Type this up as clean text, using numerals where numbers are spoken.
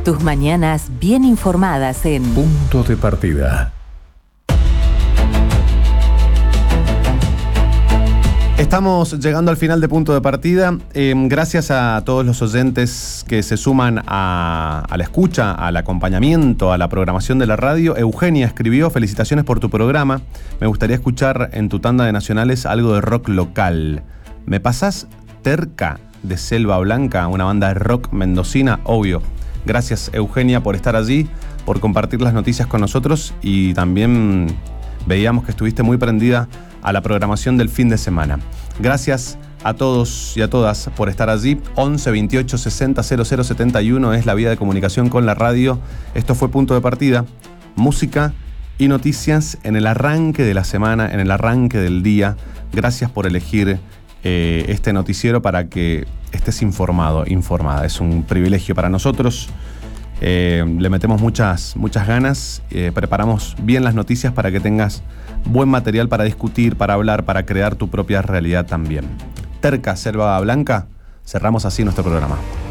Tus mañanas bien informadas en Punto de Partida. Estamos llegando al final de Punto de Partida. Gracias a todos los oyentes que se suman a la escucha, al acompañamiento, a la programación de la radio. Eugenia escribió: felicitaciones por tu programa. Me gustaría escuchar en tu tanda de nacionales algo de rock local. ¿Me pasás Terca de Selva Blanca, una banda de rock mendocina? Obvio. Gracias, Eugenia, por estar allí, por compartir las noticias con nosotros, y también veíamos que estuviste muy prendida a la programación del fin de semana. Gracias a todos y a todas por estar allí. 11 28 60 00 71 es la vía de comunicación con la radio. Esto fue Punto de Partida. Música y noticias en el arranque de la semana, en el arranque del día. Gracias por elegir este noticiero para que estés informado, informada. Es un privilegio para nosotros. Le metemos muchas ganas. Preparamos bien las noticias para que tengas buen material para discutir, para hablar, para crear tu propia realidad también. Terca, Selva Blanca. Cerramos así nuestro programa.